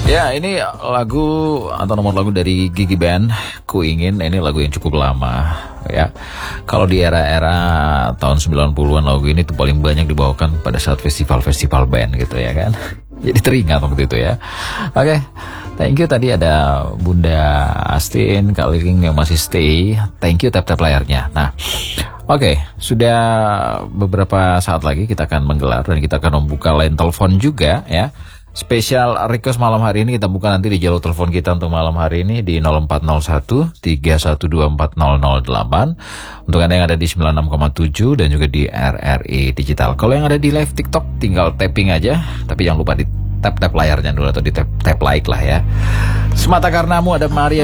Ya, ini lagu atau nomor lagu dari Gigi Band, Ku Ingin. Ini lagu yang cukup lama ya. Kalau di era-era tahun 90-an lagu ini tuh paling banyak dibawakan pada saat festival-festival band gitu ya kan. Jadi teringat waktu itu ya. Oke, thank you. Tadi ada Bunda Astin, Kak Liring yang masih stay. Thank you tap-tap layarnya. Nah, oke, sudah beberapa saat lagi kita akan menggelar dan kita akan membuka line telepon juga ya. Spesial request malam hari ini kita buka nanti di jalur telepon kita untuk malam hari ini di 0401 312 4008 untuk Anda yang ada di 96,7 dan juga di RRI Digital. Kalau yang ada di live TikTok tinggal tapping aja, tapi jangan lupa di tap layarnya dulu atau di tap like lah ya. Semata Karenamu ada Maria